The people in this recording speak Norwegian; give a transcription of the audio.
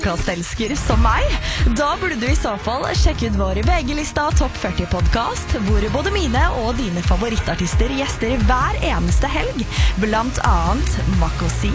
Podkastelsker som meg, da burde du i så fall sjekke ut vår VG-lista Topp 40 podcast, hvor både mine og dine favorittartister gjester hver eneste helg, blant annet Makosi,